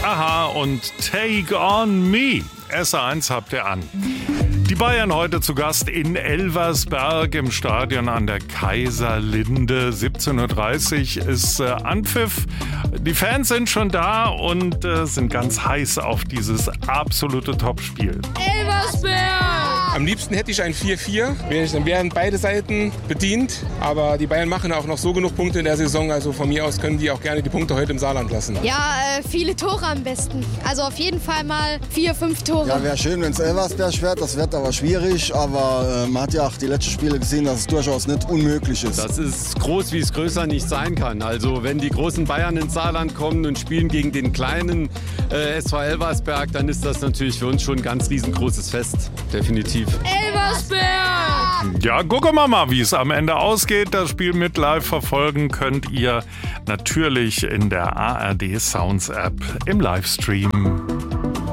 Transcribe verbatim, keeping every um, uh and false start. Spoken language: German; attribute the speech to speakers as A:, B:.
A: Aha und Take on Me. S eins habt ihr an. Die Bayern heute zu Gast in Elversberg im Stadion an der Kaiserlinde. siebzehn Uhr dreißig ist äh, Anpfiff. Die Fans sind schon da und äh, sind ganz heiß auf dieses absolute Topspiel.
B: Elversberg!
C: Am liebsten hätte ich ein vier vier. Dann wären beide Seiten bedient. Aber die Bayern machen auch noch so genug Punkte in der Saison. Also von mir aus können die auch gerne die Punkte heute im Saarland lassen.
B: Ja, äh, viele Tore am besten. Also auf jeden Fall mal vier, fünf Tore.
D: Ja, wäre schön, wenn es Elversberg wird. Das wird aber schwierig. Aber äh, man hat ja auch die letzten Spiele gesehen, dass es durchaus nicht unmöglich ist.
E: Das ist groß, wie es größer nicht sein kann. Also wenn die großen Bayern ins Saarland kommen und spielen gegen den kleinen äh, S V Elversberg, dann ist das natürlich für uns schon ein ganz riesengroßes Fest. Definitiv.
B: Elversberg!
A: Ja, gucken wir mal, wie es am Ende ausgeht. Das Spiel mit live verfolgen könnt ihr natürlich in der A R D Sounds App im Livestream.